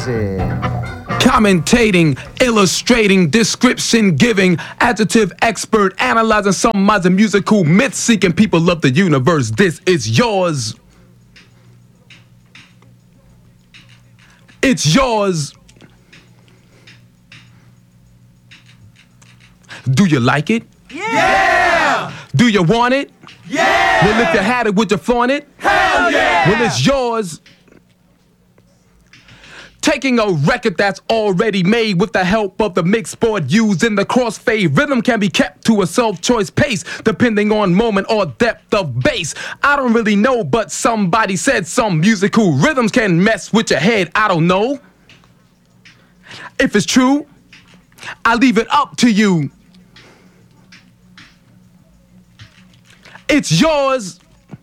Commentating, illustrating, description giving, adjective expert, analyzing, summarizing musical myth seeking people of the universe. This is yours. It's yours. Do you like it? Yeah! Do you want it? Yeah! Well, if you had it, would you flaunt it? Hell yeah! Well, it's yours. Taking a record that's already made with the help of the mix board used in the crossfade. Rhythm can be kept to a self-choice pace depending on moment or depth of bass. I don't really know, but somebody said some musical rhythms can mess with your head. I don't know. If it's true, I leave it up to you. It's yours.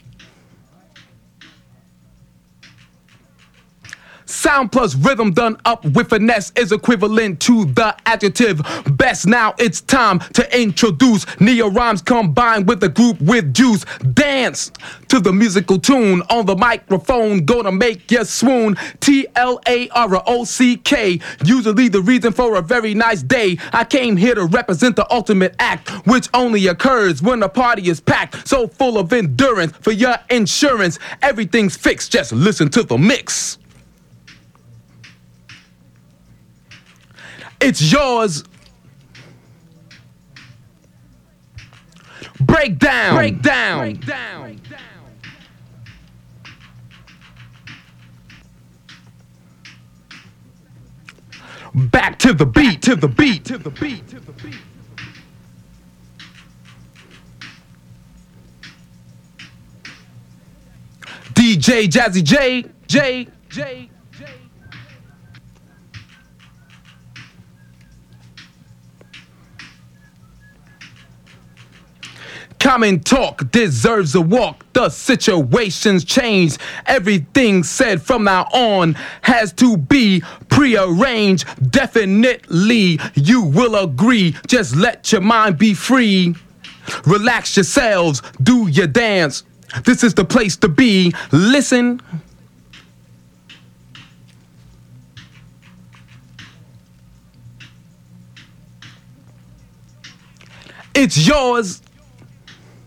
Sound plus rhythm done up with finesse is equivalent to the adjective best. Now it's time to introduce neo rhymes combined with the group with juice. Dance to the musical tune on the microphone, gonna make you swoon. TLAROCK, usually the reason for a very nice day. I came here to represent the ultimate act, which only occurs when a party is packed, so full of endurance for your insurance. Everything's fixed, just listen to the mix. It's yours. Break down. Break down. Break down. Back to the beat, to the beat, to the beat, to the beat. DJ Jazzy J, J, J. Common talk deserves a walk. The situation's changed. Everything said from now on has to be prearranged. Definitely, you will agree. Just let your mind be free. Relax yourselves. Do your dance. This is the place to be. Listen. It's yours.